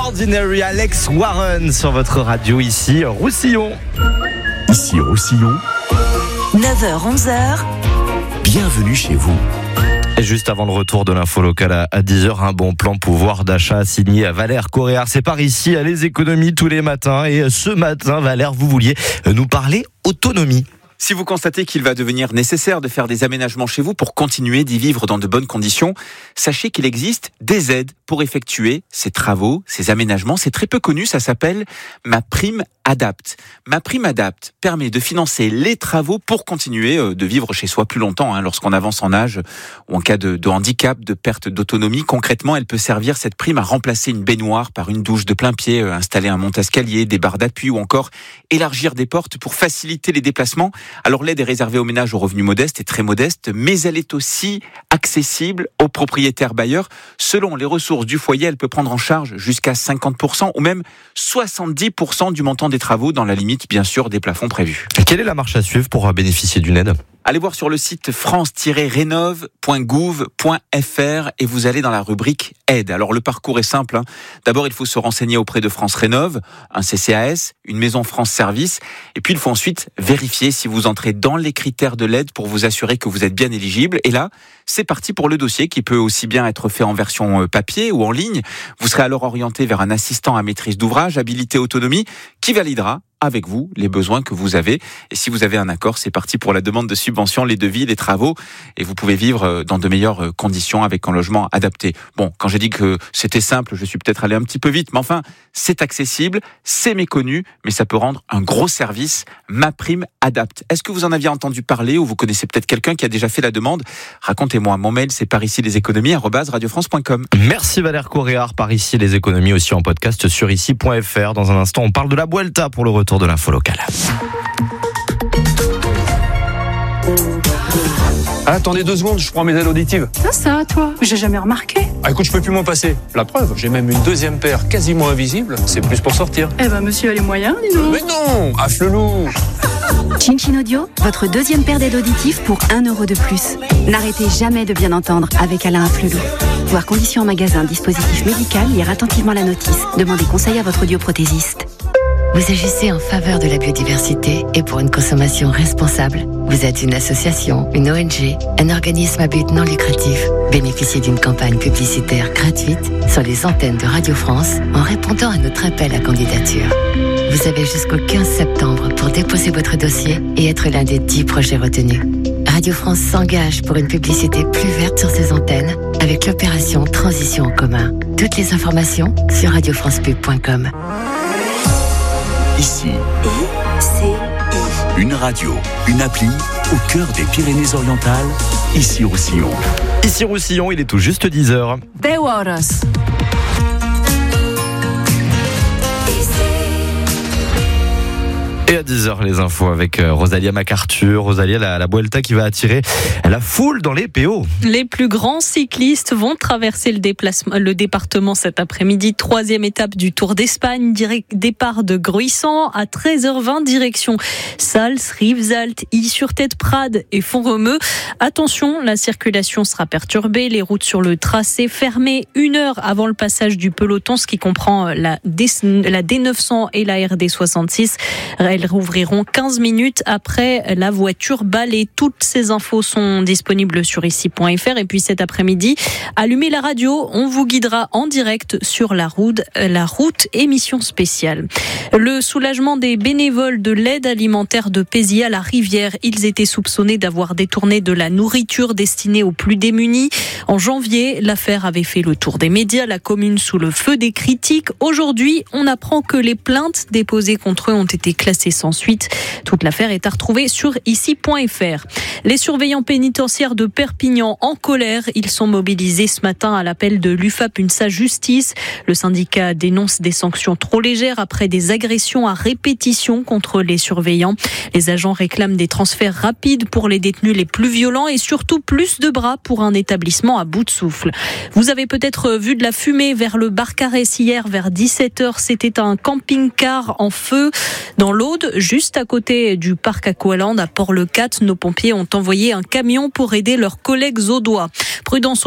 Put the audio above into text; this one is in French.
Ordinary, Alex Warren sur votre radio ici, Roussillon. Ici Roussillon, 9h-11h, bienvenue chez vous. Et juste avant le retour de l'info locale à 10h, un bon plan pouvoir d'achat signé à Valère Coréard. C'est par ici, à Les Économies tous les matins. Et ce matin, Valère, vous vouliez nous parler autonomie. Si vous constatez qu'il va devenir nécessaire de faire des aménagements chez vous pour continuer d'y vivre dans de bonnes conditions, sachez qu'il existe des aides pour effectuer ces travaux, ces aménagements. C'est très peu connu, ça s'appelle MaPrimeAdapt. MaPrimeAdapt permet de financer les travaux pour continuer de vivre chez soi plus longtemps, lorsqu'on avance en âge ou en cas de handicap, de perte d'autonomie. Concrètement, elle peut servir, cette prime, à remplacer une baignoire par une douche de plein pied, installer un monte-escalier, des barres d'appui ou encore élargir des portes pour faciliter les déplacements. Alors l'aide est réservée aux ménages aux revenus modestes et très modestes, mais elle est aussi accessible aux propriétaires bailleurs. Selon les ressources du foyer, elle peut prendre en charge jusqu'à 50% ou même 70% du montant des travaux, dans la limite bien sûr des plafonds prévus. Quelle est la marche à suivre pour bénéficier d'une aide ? Allez voir sur le site france-rénov.gouv.fr et vous allez dans la rubrique aide. Alors le parcours est simple. D'abord, il faut se renseigner auprès de France Rénov, un CCAS, une maison France Service. Et puis, il faut ensuite vérifier si vous entrez dans les critères de l'aide pour vous assurer que vous êtes bien éligible. Et là, c'est parti pour le dossier qui peut aussi bien être fait en version papier ou en ligne. Vous serez alors orienté vers un assistant à maîtrise d'ouvrage, habilité autonomie, qui validera avec vous les besoins que vous avez. Et si vous avez un accord, c'est parti pour la demande de subvention, les devis, les travaux. Et vous pouvez vivre dans de meilleures conditions avec un logement adapté. Bon, quand j'ai dit que c'était simple, je suis peut-être allé un petit peu vite. Mais enfin, c'est accessible, c'est méconnu, mais ça peut rendre un gros service. MaPrimeAdapt. Est-ce que vous en aviez entendu parler ou vous connaissez peut-être quelqu'un qui a déjà fait la demande ? Racontez-moi. Mon mail, c'est parici-leséconomies@radiofrance.com. Merci Valère Coréard. Par ici, Les Économies aussi en podcast sur ici.fr. Dans un instant, on parle de la Vuelta pour le retour de l'info locale. Attendez 2 secondes, je prends mes aides auditives. Ça, toi, j'ai jamais remarqué. Écoute, je peux plus m'en passer. La preuve, j'ai même une deuxième paire quasiment invisible. C'est plus pour sortir. Monsieur a les moyens, dis donc. Mais non, affle-loup. Chin Chin Audio, votre deuxième paire d'aides auditives pour 1 € de plus. N'arrêtez jamais de bien entendre avec Alain Afflelou. Voir conditions en magasin, dispositif médical, lire attentivement la notice. Demandez conseil à votre audioprothésiste. Vous agissez en faveur de la biodiversité et pour une consommation responsable. Vous êtes une association, une ONG, un organisme à but non lucratif. Bénéficiez d'une campagne publicitaire gratuite sur les antennes de Radio France en répondant à notre appel à candidature. Vous avez jusqu'au 15 septembre pour déposer votre dossier et être l'un des 10 projets retenus. Radio France s'engage pour une publicité plus verte sur ses antennes avec l'opération Transition en commun. Toutes les informations sur radiofrancepub.com. Ici, une radio, une appli au cœur des Pyrénées-Orientales, ici Roussillon. Ici Roussillon, il est tout juste 10h. Et à 10h, les infos avec Rosalia MacArthur. Rosalia, la Vuelta qui va attirer la foule dans les PO. Les plus grands cyclistes vont traverser le département cet après-midi. 3e étape du Tour d'Espagne. Départ de Gruissan à 13h20, direction Sals, Rivesaltes, Illes-sur-Tête, Prades et Font-Romeu. Attention, la circulation sera perturbée. Les routes sur le tracé fermées 1 heure avant le passage du peloton, ce qui comprend la D900 et la RD66. Elles rouvriront 15 minutes après la voiture balai. Toutes ces infos sont disponibles sur ici.fr. Et puis cet après-midi, allumez la radio, on vous guidera en direct sur la route émission spéciale. Le soulagement des bénévoles de l'aide alimentaire de Pézy à la Rivière. Ils étaient soupçonnés d'avoir détourné de la nourriture destinée aux plus démunis. En janvier, l'affaire avait fait le tour des médias, la commune sous le feu des critiques. Aujourd'hui, on apprend que les plaintes déposées contre eux ont été classées sans suite. Toute l'affaire est à retrouver sur ici.fr. Les surveillants pénitentiaires de Perpignan en colère. Ils sont mobilisés ce matin à l'appel de l'UFAP UNSA Justice. Le syndicat dénonce des sanctions trop légères après des agressions à répétition contre les surveillants. Les agents réclament des transferts rapides pour les détenus les plus violents et surtout plus de bras pour un établissement à bout de souffle. Vous avez peut-être vu de la fumée vers le Barcarès hier vers 17h. C'était un camping-car en feu dans l'Aude, juste à côté du parc Aqualand à Port-le-Cat. Nos pompiers ont envoyé un camion pour aider leurs collègues audois. Prudence